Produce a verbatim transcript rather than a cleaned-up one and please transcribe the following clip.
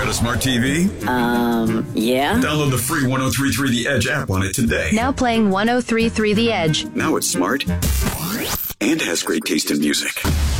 Got a smart T V? Um, yeah. Download the free one oh three three The Edge app on it today. Now playing one oh three three The Edge. Now it's smart and has great taste in music.